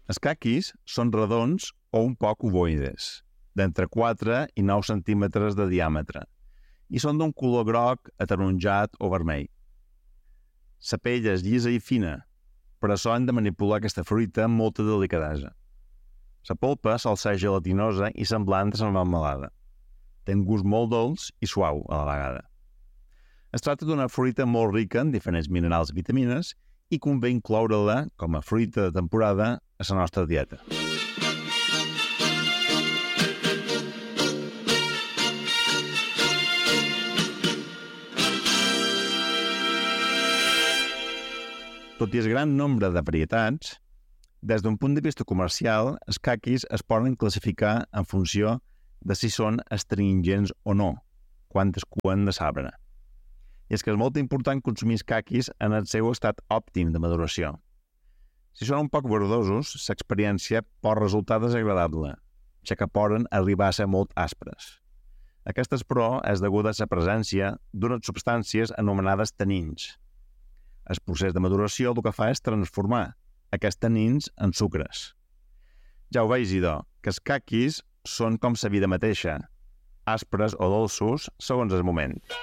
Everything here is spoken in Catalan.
Els caquis són redons o un poc ovoides, d'entre 4 i 9 centímetres de diàmetre, i són d'un color groc, ataronjat o vermell. La pell és llisa i fina, per això hem de manipular aquesta fruita amb molta delicadesa. La polpa sol ser gelatinosa i semblant a la melmelada. Té un gust molt dolç i suau a la vegada. Es tracta d'una fruita molt rica en diferents minerals i vitamines i convé incloure-la com a fruita de temporada a la nostra dieta. Tot i el gran nombre de varietats, des d'un punt de vista comercial, els caquis es poden classificar en funció de si són astringents o no, quan es cuen de l'arbre. I és que és molt important consumir els caquis en el seu estat òptim de maduració. Si són un poc verdosos, l'experiència pot resultar desagradable, ja que poden arribar a ser molt aspres. Aquestes, però, és deguda a la presència d'unes substàncies anomenades tanins. El procés de maduració el que fa és transformar aquests tanins en sucres. Ja ho veig, idò, que els caquis són com la vida mateixa, aspres o dolços segons el moment.